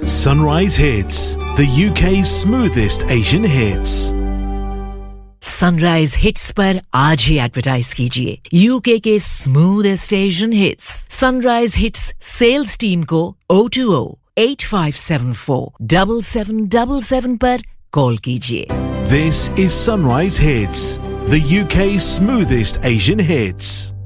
Sunrise Hits, the UK's smoothest Asian hits. Sunrise hits पर आज ही advertise कीजिए UK के smoothest Asian hits sunrise hits sales team को 020-8574-7777 पर कॉल कीजिए. This is Sunrise Hits, the UK's smoothest Asian hits.